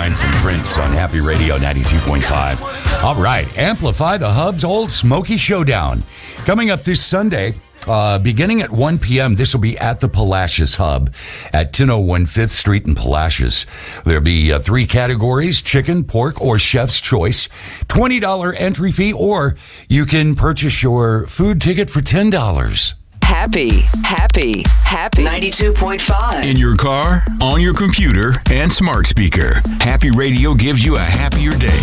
Mine from Prince on Happy Radio 92.5. All right, Amplify the Hub's Old Smoky Showdown. Coming up this Sunday, beginning at 1 p.m., this will be at the Palacios Hub at 1001 5th Street in Palacios. There'll be 3 categories, chicken, pork, or chef's choice. $20 entry fee, or you can purchase your food ticket for $10. Happy 92.5. In your car, on your computer, and smart speaker. Happy Radio gives you a happier day.